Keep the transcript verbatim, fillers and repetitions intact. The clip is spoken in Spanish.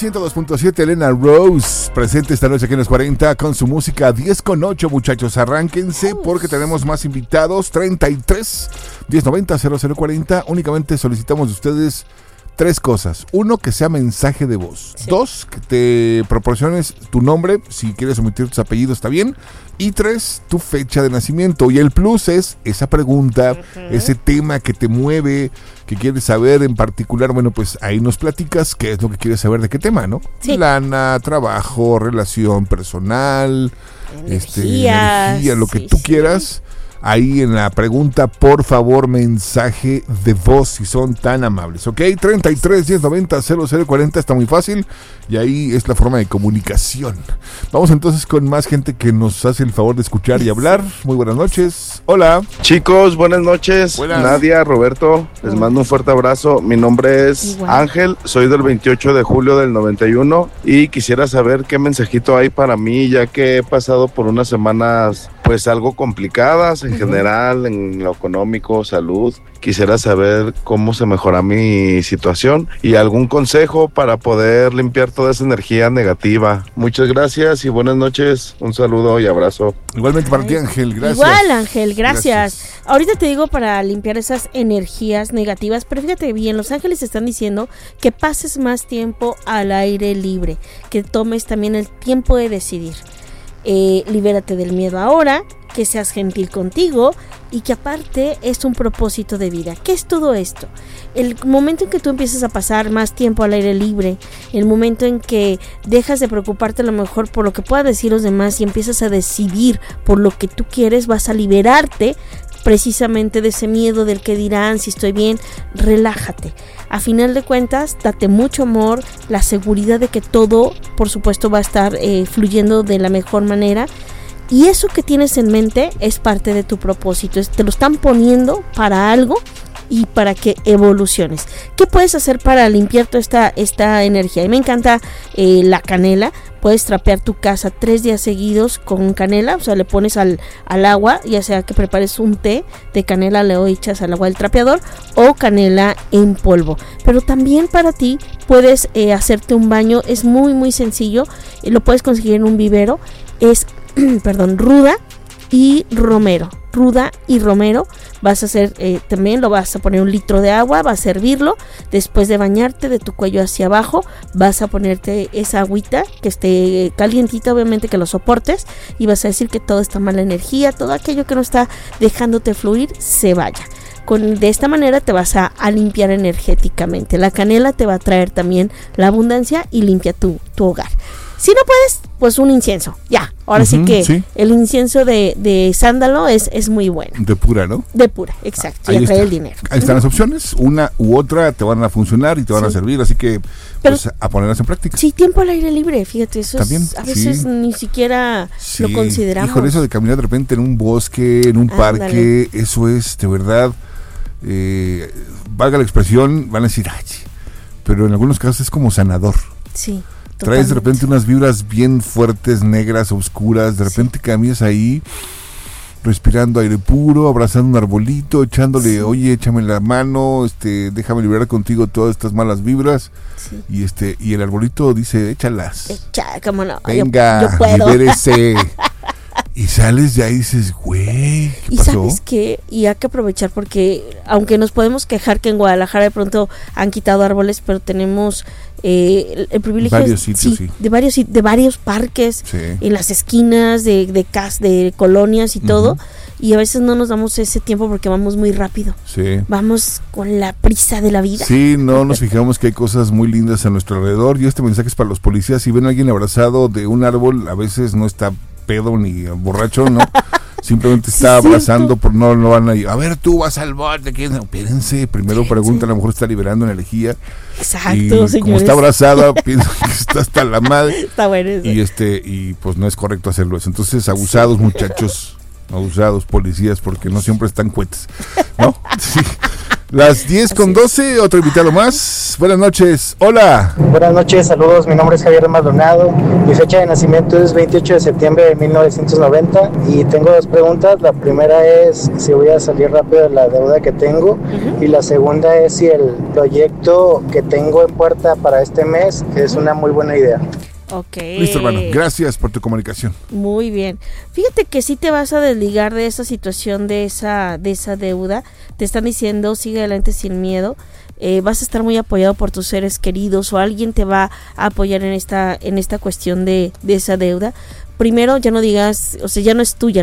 ciento dos punto siete, Elena Rose, presente esta noche aquí en los cuarenta con su música diez con ocho, muchachos, arránquense porque tenemos más invitados, treinta y tres, diez noventa, cero cero cuarenta, únicamente solicitamos de ustedes tres cosas. Uno, que sea mensaje de voz. Sí. Dos, que te proporciones tu nombre, si quieres omitir tus apellidos está bien. Y tres, tu fecha de nacimiento. Y el plus es esa pregunta, uh-huh. ese tema que te mueve, que quieres saber en particular. Bueno, pues ahí nos platicas qué es lo que quieres saber de qué tema, ¿no? Sí. Lana, trabajo, relación personal, energías, este, energía, lo que sí, tú sí. quieras. Ahí en la pregunta, por favor, mensaje de voz, si son tan amables, ¿ok? treinta y tres, diez noventa, cero cero cuarenta, está muy fácil, y ahí es la forma de comunicación. Vamos entonces con más gente que nos hace el favor de escuchar y hablar. Muy buenas noches. Hola. Chicos, buenas noches. Buenas. Nadia, Roberto, les mando un fuerte abrazo. Mi nombre es Igual. Ángel, soy del veintiocho de julio del noventa y uno y quisiera saber qué mensajito hay para mí, ya que he pasado por unas semanas pues algo complicadas en uh-huh. general, en lo económico, salud. Quisiera saber cómo se mejora mi situación y algún consejo para poder limpiar toda esa energía negativa. Muchas gracias y buenas noches. Un saludo y abrazo. Igualmente para ti, Ángel, gracias. Igual, Ángel, gracias. gracias. Ahorita te digo para limpiar esas energías negativas, pero fíjate bien, los ángeles están diciendo que pases más tiempo al aire libre, que tomes también el tiempo de decidir. Eh, libérate del miedo ahora, que seas gentil contigo y que aparte es un propósito de vida. ¿Qué es todo esto? El momento en que tú empiezas a pasar más tiempo al aire libre, el momento en que dejas de preocuparte a lo mejor por lo que puedan decir los demás y empiezas a decidir por lo que tú quieres, vas a liberarte precisamente de ese miedo del que dirán, si estoy bien. Relájate. A final de cuentas, date mucho amor, la seguridad de que todo, por supuesto, va a estar eh, fluyendo de la mejor manera. Y eso que tienes en mente es parte de tu propósito. Es, te lo están poniendo para algo y para que evoluciones. ¿Qué puedes hacer para limpiar toda esta, esta energía? A mí me encanta eh, la canela. Puedes trapear tu casa tres días seguidos con canela, o sea, le pones al, al agua, ya sea que prepares un té de canela, le echas al agua del trapeador o canela en polvo. Pero también para ti puedes eh, hacerte un baño, es muy muy sencillo, eh, lo puedes conseguir en un vivero, es, perdón, ruda y romero. Ruda y romero, vas a hacer eh, también lo vas a poner un litro de agua, vas a servirlo, después de bañarte de tu cuello hacia abajo, vas a ponerte esa agüita que esté calientita, obviamente que lo soportes, y vas a decir que toda esta mala energía, todo aquello que no está dejándote fluir, se vaya. Con, de esta manera te vas a, a limpiar energéticamente. La canela te va a traer también la abundancia y limpia tu, tu hogar. Si no puedes, pues un incienso, ya. Ahora uh-huh, sí que sí. El incienso de, de sándalo es, es muy bueno. De pura, ¿no? De pura, exacto. Ahí y atrae está. el dinero. Ahí están las opciones, una u otra te van a funcionar y te van sí. a servir, así que Pero, pues a ponerlas en práctica. Sí, tiempo al aire libre, fíjate, eso ¿También? Es, a veces sí. ni siquiera sí. lo consideramos. Híjole, eso de caminar de repente en un bosque, en un Ándale. parque, eso es de verdad, eh, valga la expresión, van a decir, ay, pero en algunos casos es como sanador. Sí. Traes de repente unas vibras bien fuertes, negras, oscuras, de repente sí. caminas ahí respirando aire puro, abrazando un arbolito, echándole, sí. oye, échame la mano, este, déjame liberar contigo todas estas malas vibras, sí. y este, y el arbolito dice, échalas. Echa, cómo no. Venga, yo, yo puedo. libérese. Y sales de ahí y dices, güey, ¿qué y pasó? ¿sabes qué? Y hay que aprovechar porque, aunque nos podemos quejar que en Guadalajara de pronto han quitado árboles, pero tenemos eh, el, el privilegio varios de, sitios, sí, sí. de varios de varios parques, sí. en las esquinas de de, cas, de colonias y uh-huh. todo, y a veces no nos damos ese tiempo porque vamos muy rápido. Sí. Vamos con la prisa de la vida. Sí, no nos fijamos que hay cosas muy lindas a nuestro alrededor, y este mensaje es para los policías. Si ven a alguien abrazado de un árbol, a veces no está pedo ni borracho, ¿no? Simplemente está sí, abrazando, por no no van a ir. A ver, tú vas al bote, ¿quién? No, espérense, primero pregunta, a lo mejor está liberando energía. Exacto, y señores. Como está abrazada, piensa que está hasta la madre. Está bueno eso. Y este, y pues no es correcto hacerlo eso. Entonces, abusados, sí. muchachos. Abusados policías, porque no siempre están cuetes, ¿no? Sí. Las diez con doce, otro invitado más. Buenas noches, hola. Buenas noches, saludos, mi nombre es Javier Maldonado, mi fecha de nacimiento es veintiocho de septiembre de mil novecientos noventa y tengo dos preguntas. La primera es si voy a salir rápido de la deuda que tengo, uh-huh. y la segunda es si el proyecto que tengo en puerta para este mes es una muy buena idea. Okay. Listo, hermano. Gracias por tu comunicación. Muy bien. Fíjate que sí te vas a desligar de esa situación, de esa, de esa deuda. Te están diciendo, sigue adelante sin miedo. Eh, vas a estar muy apoyado por tus seres queridos o alguien te va a apoyar en esta, en esta cuestión de, de esa deuda. Primero, ya no digas, o sea, ya no es tuya